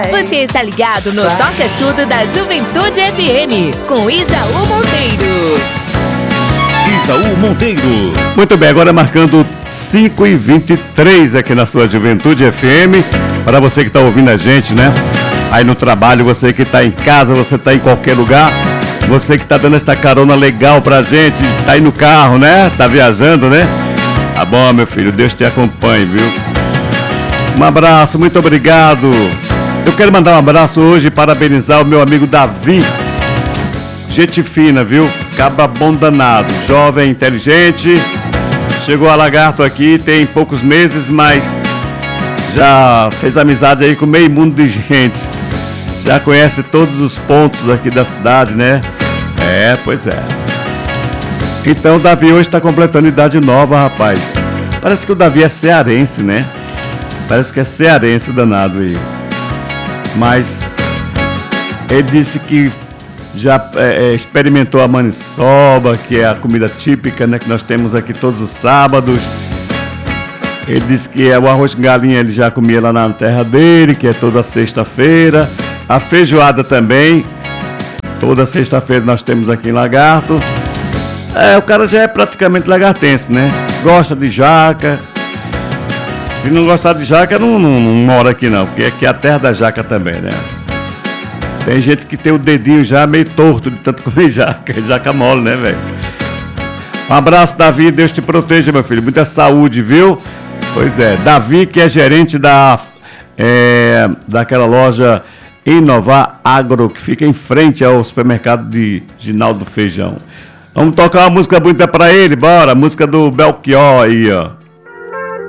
Você está ligado no Toca Tudo da Juventude FM, com Isaú Monteiro. Isaú Monteiro. Muito bem, agora marcando 5h23 aqui na sua Juventude FM. Para você que está ouvindo a gente, né? Aí no trabalho, você que está em casa, você está em qualquer lugar. Você que está dando esta carona legal pra gente, está aí no carro, né? Está viajando, né? Tá bom, meu filho, Deus te acompanhe, viu? Um abraço, muito obrigado. Eu quero mandar um abraço hoje e parabenizar o meu amigo Davi. Gente fina, viu? Caba bom danado, jovem, inteligente. Chegou a Lagarto aqui, tem poucos meses, mas já fez amizade aí com meio mundo de gente. Já conhece todos os pontos aqui da cidade, né? É, pois é. Então o Davi hoje está completando idade nova, rapaz. Parece que o Davi é cearense, né? Parece que é cearense o danado aí. Mas ele disse que já experimentou a maniçoba, que é a comida típica, né, que nós temos aqui todos os sábados. Ele disse que o arroz com galinha ele já comia lá na terra dele, que é toda sexta-feira. A feijoada também, toda sexta-feira nós temos aqui em Lagarto. O cara já é praticamente lagartense, né? Gosta de jaca. Se não gostar de jaca, não mora aqui não, porque aqui é a terra da jaca também, né? Tem gente que tem o dedinho já meio torto de tanto comer jaca mole, né, velho? Um abraço, Davi, Deus te proteja, meu filho, muita saúde, viu? Pois é, Davi, que é gerente daquela loja Inovar Agro, que fica em frente ao supermercado de Ginaldo Feijão. Vamos tocar uma música bonita pra ele, bora, música do Belchior aí, ó.